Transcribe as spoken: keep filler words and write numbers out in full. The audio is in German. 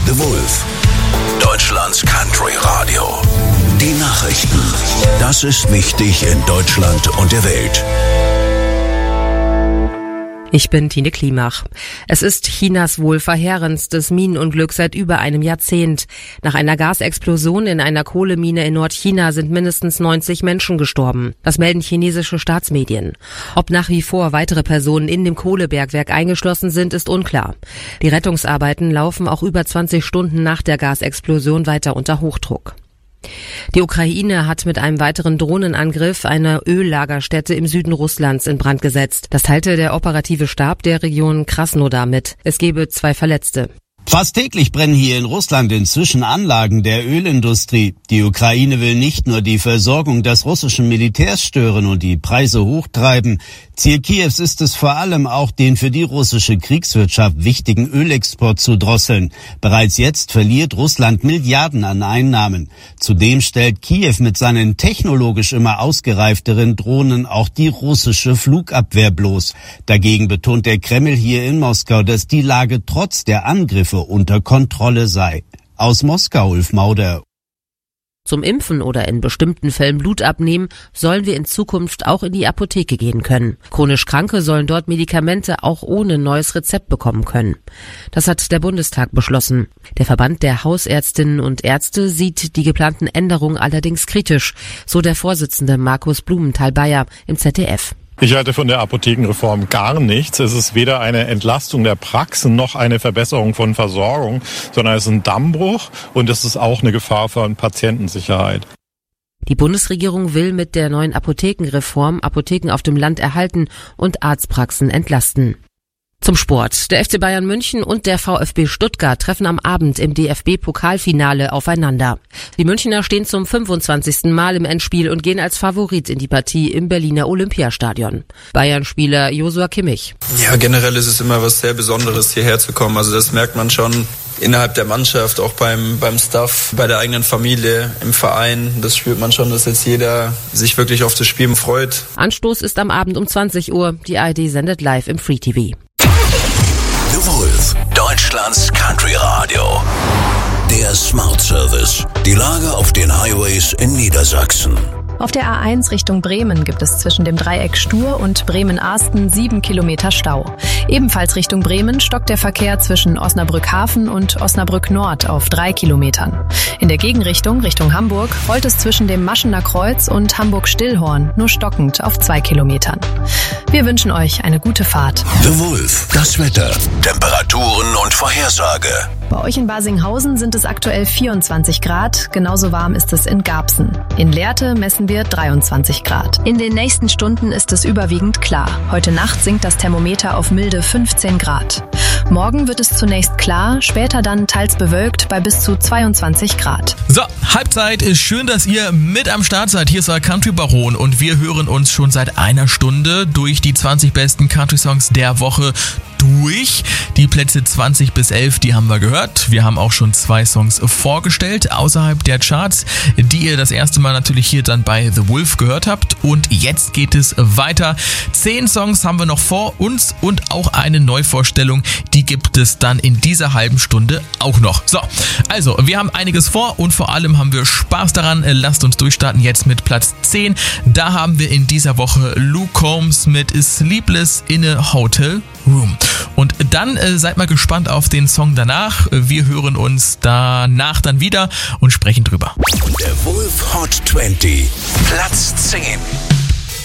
The Wolf, Deutschlands Country Radio. Die Nachrichten. Das ist wichtig in Deutschland und der Welt. Ich bin Tine Klimach. Es ist Chinas wohl verheerendstes Minenunglück seit über einem Jahrzehnt. Nach einer Gasexplosion in einer Kohlemine in Nordchina sind mindestens neunzig Menschen gestorben. Das melden chinesische Staatsmedien. Ob nach wie vor weitere Personen in dem Kohlebergwerk eingeschlossen sind, ist unklar. Die Rettungsarbeiten laufen auch über zwanzig Stunden nach der Gasexplosion weiter unter Hochdruck. Die Ukraine hat mit einem weiteren Drohnenangriff eine Öllagerstätte im Süden Russlands in Brand gesetzt. Das teilte der operative Stab der Region Krasnodar mit. Es gebe zwei Verletzte. Fast täglich brennen hier in Russland inzwischen Anlagen der Ölindustrie. Die Ukraine will nicht nur die Versorgung des russischen Militärs stören und die Preise hochtreiben. Ziel Kiews ist es vor allem auch, den für die russische Kriegswirtschaft wichtigen Ölexport zu drosseln. Bereits jetzt verliert Russland Milliarden an Einnahmen. Zudem stellt Kiew mit seinen technologisch immer ausgereifteren Drohnen auch die russische Flugabwehr bloß. Dagegen betont der Kreml hier in Moskau, dass die Lage trotz der Angriffe unter Kontrolle sei. Aus Moskau, Ulf Mauder. Zum Impfen oder in bestimmten Fällen Blut abnehmen, sollen wir in Zukunft auch in die Apotheke gehen können. Chronisch Kranke sollen dort Medikamente auch ohne neues Rezept bekommen können. Das hat der Bundestag beschlossen. Der Verband der Hausärztinnen und Ärzte sieht die geplanten Änderungen allerdings kritisch, so der Vorsitzende Markus Blumenthal-Bayer im Z D F. Ich halte von der Apothekenreform gar nichts. Es ist weder eine Entlastung der Praxen noch eine Verbesserung von Versorgung, sondern es ist ein Dammbruch und es ist auch eine Gefahr für Patientensicherheit. Die Bundesregierung will mit der neuen Apothekenreform Apotheken auf dem Land erhalten und Arztpraxen entlasten. Zum Sport. Der F C Bayern München und der VfB Stuttgart treffen am Abend im D F B-Pokalfinale aufeinander. Die Münchner stehen zum fünfundzwanzigsten Mal im Endspiel und gehen als Favorit in die Partie im Berliner Olympiastadion. Bayern-Spieler Joshua Kimmich. Ja, generell ist es immer was sehr Besonderes, hierher zu kommen. Also das merkt man schon innerhalb der Mannschaft, auch beim beim Staff, bei der eigenen Familie, im Verein. Das spürt man schon, dass jetzt jeder sich wirklich auf das Spiel freut. Anstoß ist am Abend um zwanzig Uhr. Die A R D sendet live im Free T V. The Wolf, Deutschlands Country Radio. Der Smart Service. Die Lage auf den Highways in Niedersachsen. Auf der A eins Richtung Bremen gibt es zwischen dem Dreieck Stur und Bremen-Arsten sieben Kilometer Stau. Ebenfalls Richtung Bremen stockt der Verkehr zwischen Osnabrück-Hafen und Osnabrück-Nord auf drei Kilometern. In der Gegenrichtung, Richtung Hamburg, rollt es zwischen dem Maschener Kreuz und Hamburg-Stillhorn nur stockend auf zwei Kilometern. Wir wünschen euch eine gute Fahrt. The Wolf, das Wetter, Temperaturen und Vorhersage. Bei euch in Basinghausen sind es aktuell vierundzwanzig Grad, genauso warm ist es in Garbsen. In Lehrte messen wir dreiundzwanzig Grad. In den nächsten Stunden ist es überwiegend klar. Heute Nacht sinkt das Thermometer auf milde fünfzehn Grad. Morgen wird es zunächst klar, später dann teils bewölkt bei bis zu zweiundzwanzig Grad. So, Halbzeit. Ist schön, dass ihr mit am Start seid. Hier ist der Country Baron und wir hören uns schon seit einer Stunde durch die zwanzig besten Country-Songs der Woche durch. Die Plätze zwanzig bis elf, die haben wir gehört. Wir haben auch schon zwei Songs vorgestellt außerhalb der Charts, die ihr das erste Mal natürlich hier dann bei The Wolf gehört habt. Und jetzt geht es weiter. Zehn Songs haben wir noch vor uns und auch eine Neuvorstellung, die gibt es dann in dieser halben Stunde auch noch. So, also wir haben einiges vor und vor allem haben wir Spaß daran. Lasst uns durchstarten jetzt mit Platz zehn. Da haben wir in dieser Woche Luke Combs mit Sleepless in a Hotel Room. Und dann äh, seid mal gespannt auf den Song danach. Wir hören uns danach dann wieder und sprechen drüber. Der Wolf Hot zwanzig, Platz zehn.